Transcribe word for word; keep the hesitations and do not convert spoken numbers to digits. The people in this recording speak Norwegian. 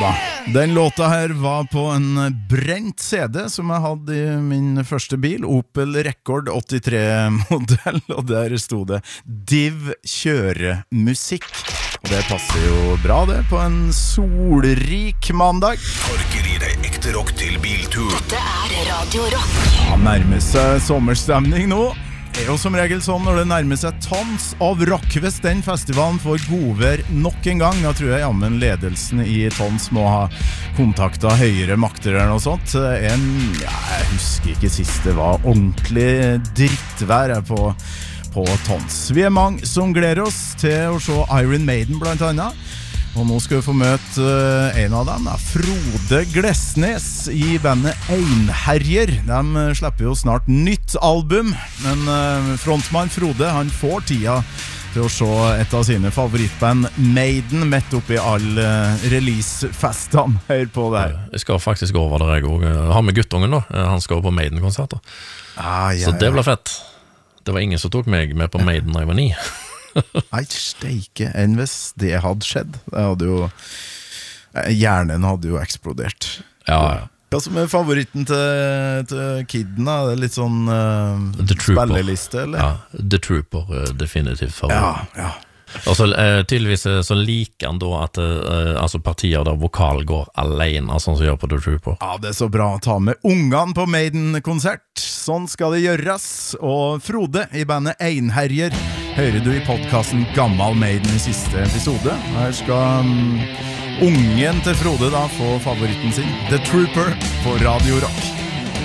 da. Den låta her var på en brent C D som jeg hadde i min første bil, Opel Rekord åttitre-modell, og der stod det Div kjøremusikk. Og det passer jo bra det, på en solrik mandag. Orker i deg ekte rock til biltur. Dette er Radio Rock. Ja, nærmer seg sommerstemning nå. Det er jo som regel sånn når det nærmer seg Tons of Rock. Hvis den festivalen får godvær nok en gang, da tror jeg jammen ledelsen i Tons må ha kontaktet høyere makter eller noe sånt. En, ja, jeg husker ikke sist det var ordentlig drittvær på, på Tons. Vi er mange som gleder oss til å se Iron Maiden blant annet. Og nå skal vi få møte uh, en av dem, da, Frode Glesnes i bandet Einherjer. De slipper jo snart nytt album, men uh, frontmann Frode, han får tida til å se et av sine favorittband, Maiden, midt oppi alle uh, releasefestene. Hør på det her. Jeg skal faktisk over der jeg også. Jeg har med guttungen da, han skal på Maiden-konserter. Ah, ja, Så det ja. ble fett. Det var ingen som tok meg med på Maiden da jeg var ni. Nei, steike enn hvis det hadde skjedd. Det hadde jo hjernen hadde jo eksplodert. Ja, ja. Hva som er favoritten til, til kidden da? Det er litt sånn uh, spilleliste, eller? Ja, The Trooper, uh, definitivt favoritt. Ja, ja. Og så uh, tydeligvis uh, så liker han da at uh, altså partier der vokal går alene, sånn som gjør på The Trooper. Ja, det er så bra å ta med ungene på Maiden-konsert. Sånn skal det gjøres. Og Frode i bandet Einherjer hører du i podcasten Gammal Maiden i siste episode. Her skal um, ungen til Frode da få favoritten sin, The Trooper, på Radio Rock.